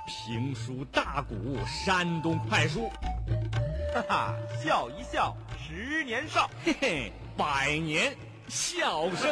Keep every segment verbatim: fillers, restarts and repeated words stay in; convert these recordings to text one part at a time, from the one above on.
评书大鼓，山东快书， 哈哈，笑一笑，十年少， 嘿嘿，百年笑声。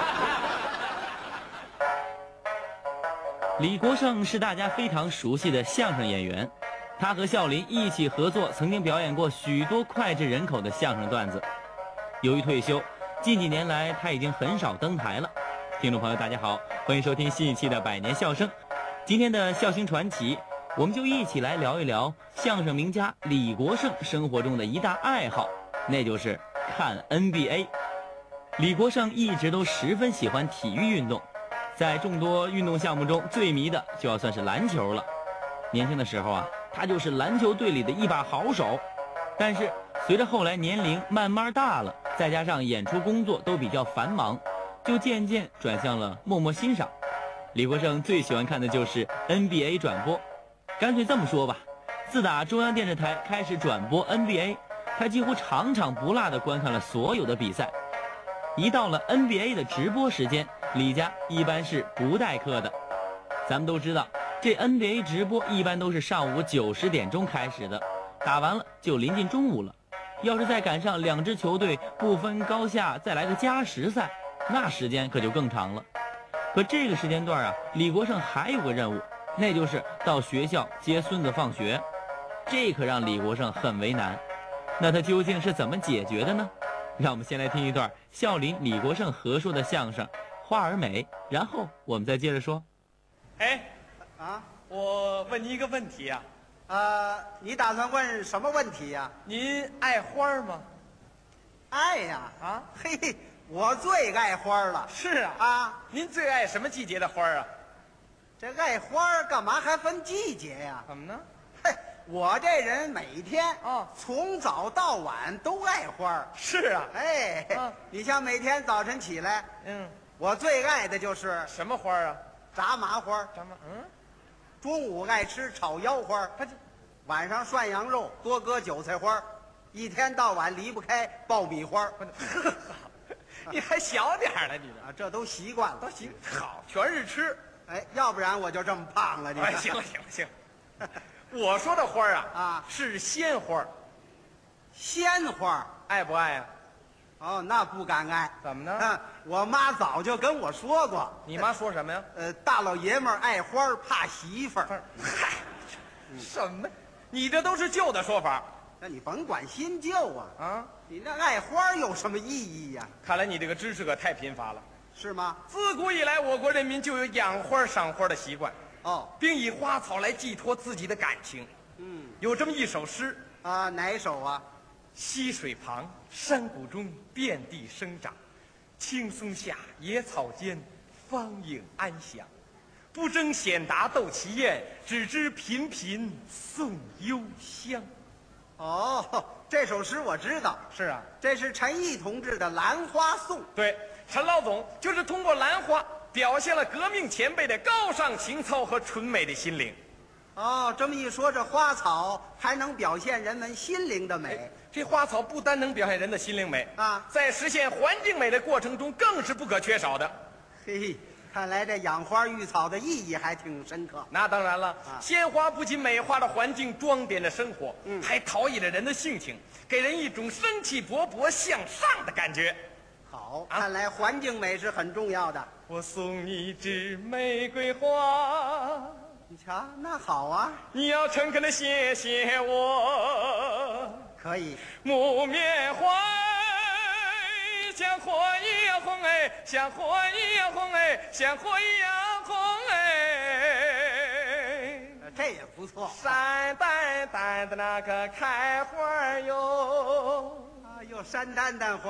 李国盛是大家非常熟悉的相声演员，他和笑林一起合作，曾经表演过许多脍炙人口的相声段子。由于退休，近几年来他已经很少登台了。听众朋友大家好，欢迎收听新一期的百年笑声。今天的笑星传奇，我们就一起来聊一聊相声名家李国盛生活中的一大爱好，那就是看 N B A。 李国盛一直都十分喜欢体育运动，在众多运动项目中最迷的就要算是篮球了。年轻的时候啊，他就是篮球队里的一把好手，但是随着后来年龄慢慢大了，再加上演出工作都比较繁忙，就渐渐转向了默默欣赏。李国盛最喜欢看的就是 N B A 转播，干脆这么说吧，自打中央电视台开始转播 N B A， 他几乎场场不落地观看了所有的比赛。一到了 N B A 的直播时间，李家一般是不待客的。咱们都知道，这 N B A 直播一般都是上午九十点钟开始的，打完了就临近中午了。要是再赶上两支球队不分高下再来个加时赛，那时间可就更长了。可这个时间段啊，李国盛还有个任务，那就是到学校接孙子放学。这可让李国盛很为难。那他究竟是怎么解决的呢？让我们先来听一段笑林李国盛合说的相声《花儿美》，然后我们再接着说。 哎， 啊， 我问您一个问题呀、 呃，你打算问什么问题呀、 您爱花吗？ 爱呀， 啊， 嘿嘿，我最爱花了。 是啊。 啊， 您最爱什么季节的花啊？ 这爱花干嘛还分季节呀？ 怎么呢？ 嘿，我这人每天哦从早到晚都爱花。 是啊。 哎， 啊你像每天早晨起来， 嗯， 我最爱的就是什么花啊？ 炸麻花， 什么？嗯， 中午爱吃炒腰花， 他这晚上涮羊肉多搁韭菜花，一天到晚离不开爆米花。 你还小点儿了，你这啊，这都习惯了。 都行，好，全是吃。 哎，要不然我就这么胖了。你哎， 看行了，行了，行了。我说的花啊， 啊是鲜花， 鲜花。 爱不爱啊？ 哦，那不敢爱。 怎么呢？ 嗯，我妈早就跟我说过， 你妈说什么呀？ 呃，大老爷们儿爱花儿怕媳妇儿。 嗨，什么？你这都是旧的说法那你甭管新旧啊， 啊！ 你那爱花儿有什么意义呀、 看来你这个知识可太贫乏了。 是吗？ 自古以来，我国人民就有养花赏花的习惯， 哦， 并以花草来寄托自己的感情。 嗯， 有这么一首诗： 啊，哪首啊？ 溪水旁，山谷中，遍地生长；青松下，野草间，芳影安详。不争显达斗奇艳，只知频频送幽香。 哦，这首诗我知道， 是啊， 这是陈毅同志的《兰花颂》。 对，陈老总就是通过兰花表现了革命前辈的高尚情操和纯美的心灵。 哦，这么一说，这花草还能表现人们心灵的美。 这花草不单能表现人的心灵美啊在实现环境美的过程中更是不可缺少的。 嘿嘿，看来这养花育草的意义还挺深刻。 那当然了， 啊鲜花不仅美化了环境，装点着生活， 嗯还陶冶着人的性情，给人一种生气勃勃向上的感觉。 好， 啊看来环境美是很重要的。 我送你一枝玫瑰花， 你瞧，那好啊， 你要诚恳的谢谢我。 可以。 木棉花像火一样红哎，像火一样红哎，像火一样红哎。 呃这也不错。 山丹丹的那个开花哟。 啊，又山丹丹花。